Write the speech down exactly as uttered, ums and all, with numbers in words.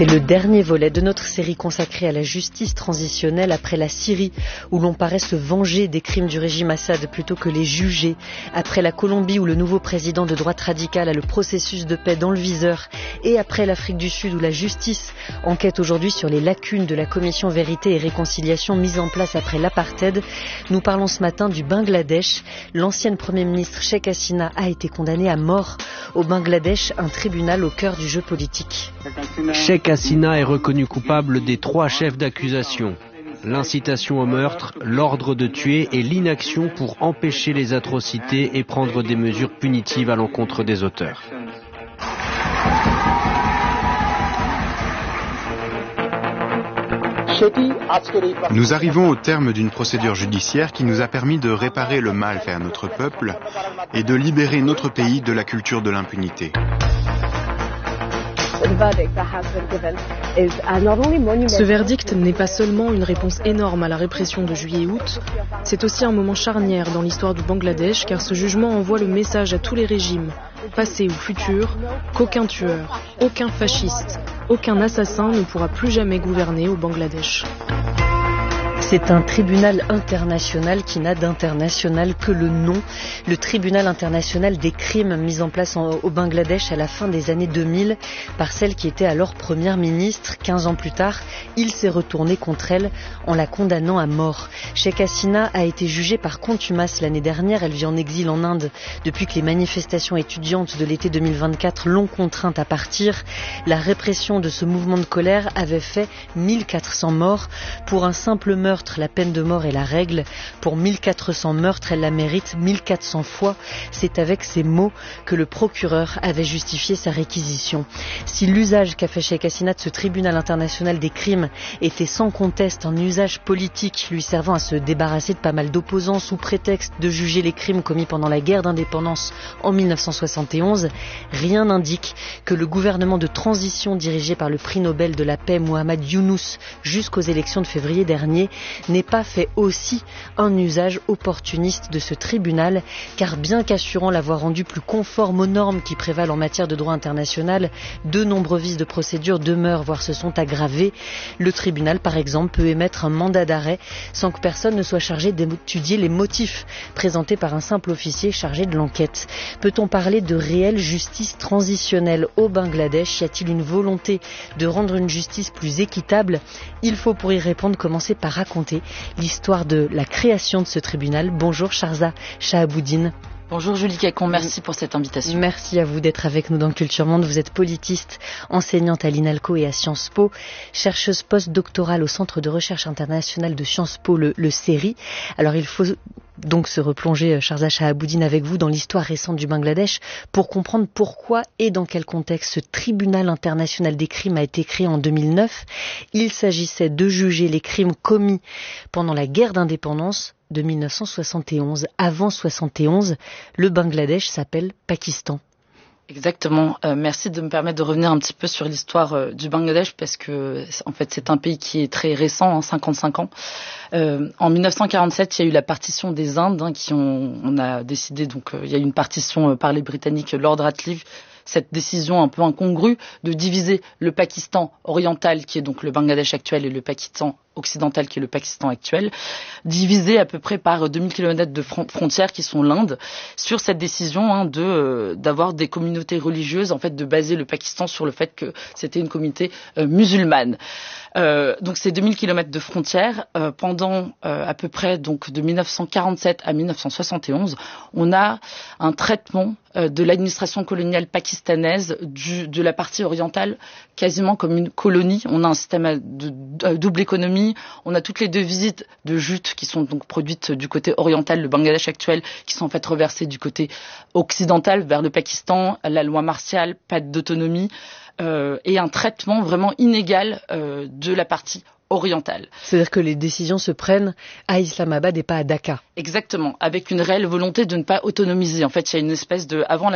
C'est le dernier volet de notre série consacrée à la justice transitionnelle après la Syrie, où l'on paraît se venger des crimes du régime Assad plutôt que les juger. Après la Colombie, où le nouveau président de droite radicale a le processus de paix dans le viseur. Et après l'Afrique du Sud, où la justice enquête aujourd'hui sur les lacunes de la commission Vérité et Réconciliation mise en place après l'apartheid. Nous parlons ce matin du Bangladesh. L'ancienne Premier ministre Sheikh Hasina a été condamnée à mort. Au Bangladesh, un tribunal au cœur du jeu politique. Sheikh Hasina est reconnu coupable des trois chefs d'accusation. L'incitation au meurtre, l'ordre de tuer et l'inaction pour empêcher les atrocités et prendre des mesures punitives à l'encontre des auteurs. Nous arrivons au terme d'une procédure judiciaire qui nous a permis de réparer le mal fait à notre peuple et de libérer notre pays de la culture de l'impunité. Ce verdict n'est pas seulement une réponse énorme à la répression de juillet et août, c'est aussi un moment charnière dans l'histoire du Bangladesh, car ce jugement envoie le message à tous les régimes, passés ou futurs, qu'aucun tueur, aucun fasciste, aucun assassin ne pourra plus jamais gouverner au Bangladesh. C'est un tribunal international qui n'a d'international que le nom. Le tribunal international des crimes mis en place en, au Bangladesh à la fin des années deux mille par celle qui était alors première ministre. quinze ans plus tard, il s'est retourné contre elle en la condamnant à mort. Sheikh Hasina a été jugée par contumace l'année dernière. Elle vit en exil en Inde depuis que les manifestations étudiantes de l'été deux mille vingt-quatre l'ont contrainte à partir. La répression de ce mouvement de colère avait fait mille quatre cents morts. Pour un simple meurtre, la peine de mort est la règle. Pour mille quatre cents meurtres, elle la mérite mille quatre cents fois. C'est avec ces mots que le procureur avait justifié sa réquisition. Si l'usage qu'a fait Sheikh Hasina de ce tribunal international des crimes était sans conteste un usage politique lui servant à se débarrasser de pas mal d'opposants sous prétexte de juger les crimes commis pendant la guerre d'indépendance en mille neuf cent soixante et onze, rien n'indique que le gouvernement de transition dirigé par le prix Nobel de la paix Mohamed Younous jusqu'aux élections de février dernier n'ait pas fait aussi un usage opportuniste de ce tribunal, car bien qu'assurant l'avoir rendu plus conforme aux normes qui prévalent en matière de droit international, de nombreux vices de procédure demeurent, voire se sont aggravés. Le tribunal, par exemple, peut émettre un mandat d'arrêt sans que personne ne soit chargé d'étudier les motifs présentés par un simple officier chargé de l'enquête. Peut-on parler de réelle justice transitionnelle au Bangladesh? Y a-t-il une volonté de rendre une justice plus équitable? Il faut pour y répondre commencer par raconter l'histoire de la création de ce tribunal. Bonjour Sharza Shahaboudine. Bonjour Julie Cacon, merci pour cette invitation. Merci à vous d'être avec nous dans Culture Monde. Vous êtes politiste, enseignante à l'INALCO et à Sciences Po, chercheuse post-doctorale au Centre de recherche international de Sciences Po, le, le C E R I. Alors il faut donc se replonger, Sharza Shahaboudine, avec vous dans l'histoire récente du Bangladesh pour comprendre pourquoi et dans quel contexte ce tribunal international des crimes a été créé en deux mille neuf. Il s'agissait de juger les crimes commis pendant la guerre d'indépendance de mille neuf cent soixante et onze. Avant soixante et onze, le Bangladesh s'appelle Pakistan. Exactement. Euh, merci de me permettre de revenir un petit peu sur l'histoire euh, du Bangladesh parce que en fait c'est un pays qui est très récent, hein, cinquante-cinq ans. Euh, en mille neuf cent quarante-sept, il y a eu la partition des Indes, hein, qui ont, on a décidé donc euh, il y a eu une partition euh, par les Britanniques, Lord Ratcliffe. Cette décision un peu incongrue de diviser le Pakistan oriental, qui est donc le Bangladesh actuel, et le Pakistan occidental, qui est le Pakistan actuel, divisé à peu près par deux mille kilomètres de fron- frontières qui sont l'Inde, sur cette décision hein, de euh, d'avoir des communautés religieuses, en fait, de baser le Pakistan sur le fait que c'était une communauté euh, musulmane. Euh, donc ces deux mille kilomètres de frontières, euh, pendant euh, à peu près donc de mille neuf cent quarante-sept à mille neuf cent soixante et onze, on a un traitement euh, de l'administration coloniale pakistanaise du, de la partie orientale quasiment comme une colonie. On a un système de, de double économie, on a toutes les devises de jute qui sont donc produites du côté oriental, le Bangladesh actuel, qui sont en fait reversées du côté occidental vers le Pakistan, la loi martiale, pas d'autonomie. Euh, et un traitement vraiment inégal euh, de la partie orientale. C'est-à-dire que les décisions se prennent à Islamabad et pas à Dhaka. Exactement, avec une réelle volonté de ne pas autonomiser. En fait, il y a une espèce de... Avant la